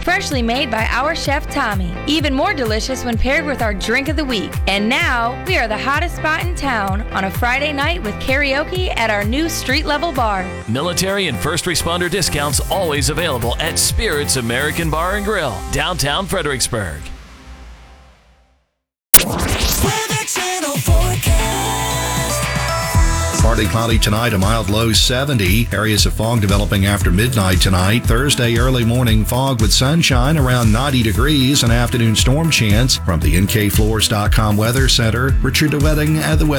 freshly made by our chef Tommy. Even more delicious when paired with our drink of the week. And now, we are the hottest spot in town on a Friday night with karaoke at our new street-level bar. Military and first responder discounts always available at Spirits American Bar and Grill, downtown Fredericksburg. Weather Channel forecast. Partly cloudy tonight, a mild low 70. Areas of fog developing after midnight tonight. Thursday, early morning fog with sunshine around 90 degrees. An afternoon storm chance. From the NKFloors.com Weather Center, Richard DeWetting at the weather.